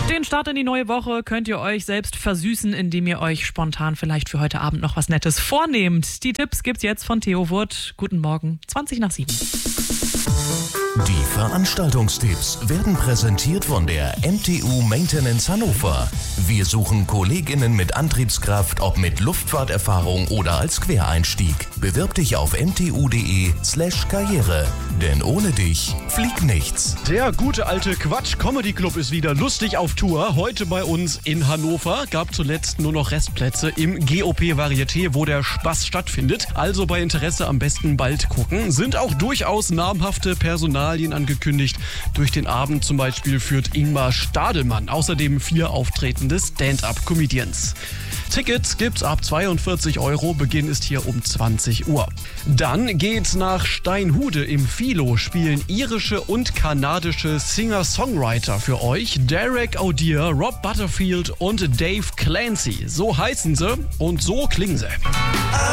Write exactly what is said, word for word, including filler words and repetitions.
Den Start in die neue Woche könnt ihr euch selbst versüßen, indem ihr euch spontan vielleicht für heute Abend noch was Nettes vornehmt. Die Tipps gibt's jetzt von Theo Wurth. Guten Morgen, zwanzig nach sieben. Die Veranstaltungstipps werden präsentiert von der M T U Maintenance Hannover. Wir suchen KollegInnen mit Antriebskraft, ob mit Luftfahrterfahrung oder als Quereinstieg. Bewirb dich auf mtu.de slash Karriere. Denn ohne dich fliegt nichts. Der gute alte Quatsch Comedy Club ist wieder lustig auf Tour. Heute bei uns in Hannover. Gab zuletzt nur noch Restplätze im G O P Varieté, wo der Spaß stattfindet. Also bei Interesse am besten bald gucken. Sind auch durchaus namhafte Personalien angekündigt. Durch den Abend zum Beispiel führt Ingmar Stadelmann. Außerdem vier auftretende Stand-up-Comedians. Tickets gibt's ab zweiundvierzig Euro. Beginn ist hier um zwanzig Uhr. Dann geht's nach Steinhude. Im Philo spielen irische und kanadische Singer-Songwriter für euch. Derek O'Dear, Rob Butterfield und Dave Clancy. So heißen sie und so klingen sie.